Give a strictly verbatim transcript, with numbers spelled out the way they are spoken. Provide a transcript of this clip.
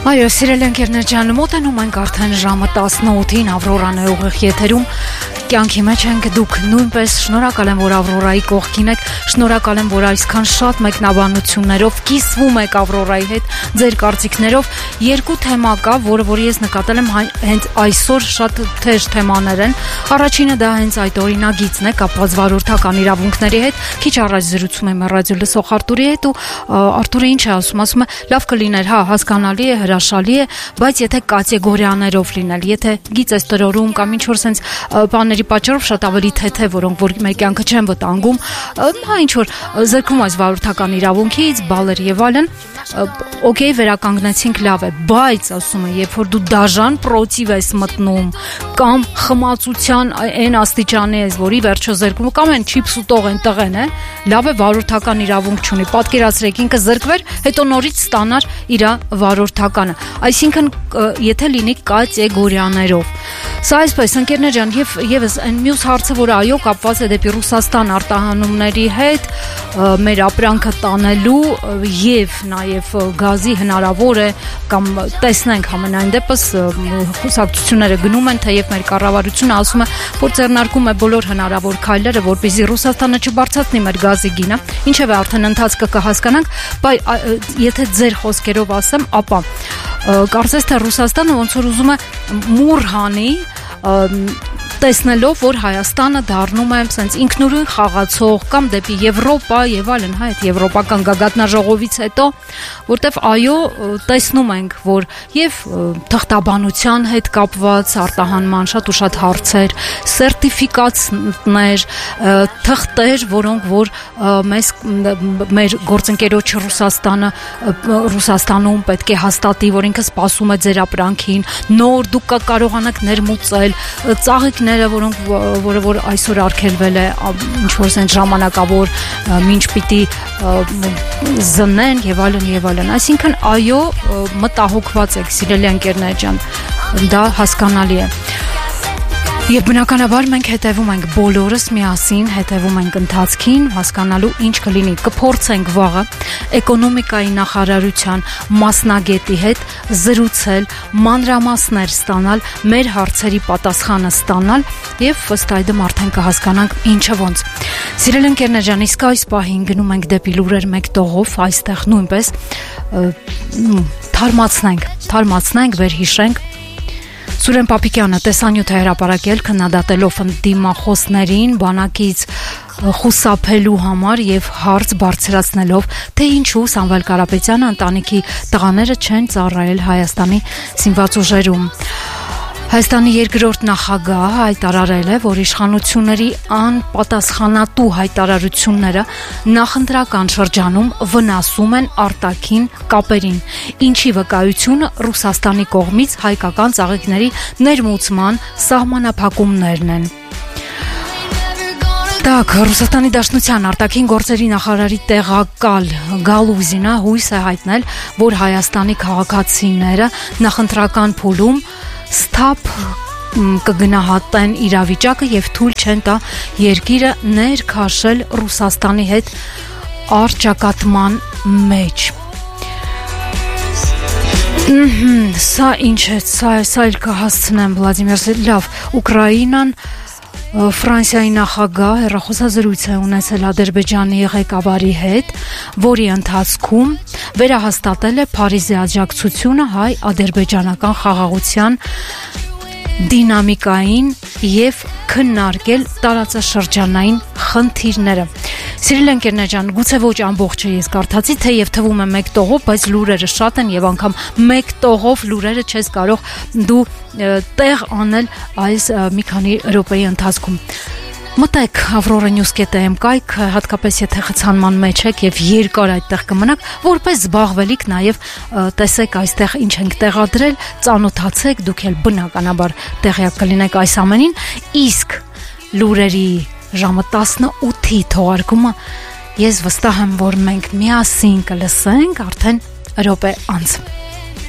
Այո, սիրելի ընկերներ ջան, մոտենում ենք արդեն ժամը տասնութին, Ավրորան է ուղիղ եթերում, կյանքի մեջ ենք, դուք նույնպես շնորհակալ եմ, որ Ավրորայի կողքին եք, շնորհակալ եմ, որ այսքան շատ մեկնաբանություններով կիսվում եք Ավրորայի հետ, ձեր կարծիքներով, երկու թեմա կա, որը որ ես նկատել եմ հենց այսօր շատ թեժ թեմաներ են, առաջինը դա հենց այդ օրինագիծն է, կապված վարորդական իրավունքների հետ, քիչ առաջ զրուցում եմ ռադիո լսող Արտուրի հետ ու Արտուրը ինչ է ասում, ասում է, լավ կլիներ, հա, հասկանալի է, հրաշալի է, բայց եթե կատեգորիաներով լինել, եթե գիծ ես տրորում կամ ինչ-որ sense բաների պատճառով շատ ավելի թեթե, որոնք որ մեր կյանքը չեն վտանգում, հա ինչ-որ զրկում այս վարորդական իրավունքից, բալեր եւ այլն, օքեյ, վերականգնեցինք, լավ է, բայց ասում է, երբ որ դու դաժան պրոտիվ ես մտնում կամ խմացության այն աստիճանի ես, որի վերջո զրկում կամ այն չիփս ուտող են տղեն է, լավ է, վարորդական իրավունք չունի, պատկերացրեք ինքը զրկվեր, հետո նորից ստանար իր վարորդականը, այսինքն եթե լինի կատեգորիաներով, սա այսպես ընկերներ ջան, եւ եւս այն մյուս հարցը, որ այո կապված է դեպի Ռուսաստան արտահանումների հետ, մեր ապրանքը տանելու եւ նաեւ գազի հնարավոր է կամ տեսնենք համենայն դեպս խոսակցությունները գնում են, թեև մեր կառավարությունը ասում է, որ ձեռնարկում է բոլոր հնարավոր քայլերը, որպեսզի Ռուսաստանը չբարձրացնի մեր գազի գինը, ինչեւ արդեն ընթացքը կհասկանանք, բայց եթե ձեր խոսքերով ասեմ, ապա կարծես թե Ռուսաստանը ոնց որ ուզում է մուռ հանի տեսնելով, որ Հայաստանը դառնում է sense ինքնուրույն խաղացող կամ դեպի Եվրոպա եւ այլն, հա, այդ եվրոպական գագաթնաժողովից հետո, որտեվ այո, տեսնում ենք, որ եւ թղթաբանության հետ կապված արտահանման շատ ու շատ հարցեր, սերտիֆիկատներ, թղթեր, որոնք որ մեզ մեր գործընկերոջ Ռուսաստանը Ռուսաստանում պետք է հաստատի, որ ինքը սպասում է ձեր ապրանքին, նոր դուք կարողանաք ներմուծել, ծաղիկ որոնք որը որ այսօր արգելվել է ինչ որ sense ժամանակավոր ինչ պիտի զննեն եւ այլն եւ այլն այսինքն այո մտահոգված եք սիրելի ընկերներ ջան դա հասկանալի է Եվ բնականաբար մենք հետևում ենք բոլորս միասին, հետևում ենք ընթացքին, հասկանալու ինչ կլինի, կփորձենք վաղը էկոնոմիկայի նախարարության մասնագետի հետ զրուցել, մանրամասներ ստանալ, մեր հարցերի պատասխանը ստանալ եւ ըստ այդմ արդեն կհասկանանք ինչը ոնց։ Սիրելի ընկերներ ջան, իսկ այս պահին գնում ենք դեպի լուրեր մեկ տողով, այստեղ նույնպես թարմացնենք, թարմացնենք, վերհիշենք Սուրեն Պապիկյանը տեսանյութ է հրապարակել քննադատելով դիմախոսներին բանակից խուսափելու համար եւ հարց բարձրացնելով թե ինչու Սամվել Կարապետյանը ընտանիքի տղաները չեն ծառայել Հայաստանի զինված ուժերում Հայաստանի երկրորդ նախագահը հայտարարել է, որ իշխանությունների անպատասխանատու հայտարարությունները նախընտրական շրջանում վնասում են արտաքին կապերին, ինչի վկայությունը Ռուսաստանի կողմից հայկական ծաղիկների ներմուծման սահմանափակումներն են։ Так, Ռուսաստանի Դաշնության արտաքին գործերի նախարարի տեղակալ Գալուզինը հույս է հայտնել, որ Հայաստանի քաղաքացիները նախընտրական փուլում ստապ կգնահատեն իրավիճակը եւ թույլ չեն տա երկիրը ներքաշել Ռուսաստանի հետ առճակատման մեջ։ Սա ինչ է, սա սա էլ կհասցնեմ Վլադիմիր լավ, Ուկրաինան Ֆրանսիայի նախագահ հեռախոսազրույց է ունեցել Ադրբեջանի ղեկավարի հետ, որի ընթացքում վերահաստատել է Փարիզի աջակցությունը հայ-ադրբեջանական խաղաղության դինամիկային եւ քննարկել տարածաշրջանային խնդիրները։ Սիրելի ընկերներ ջան, գուցե ոչ ամբողջը ես կարդացի, թեև թվում է մեկ տողով, բայց լուրերը շատ են եւ անգամ մեկ տողով լուրերը չես կարող դու տեղ անել այս մի քանի րոպեի ընթացքում։ Մտեք Avrora News.am կայք, հատկապես եթե խցանման մեջ եք եւ երկար այդտեղ կմնաք, որպես զբաղվելիք նաեւ տեսեք այստեղ ինչ ենք տեղադրել, ծանոթացեք, դուք էլ բնականաբար տեղյակ կլինեք այս ամենին, իսկ լուրերի ժամը տասնութի թողարկումը ես վստահ եմ, որ մենք միասին կլսենք արդեն րոպե անց։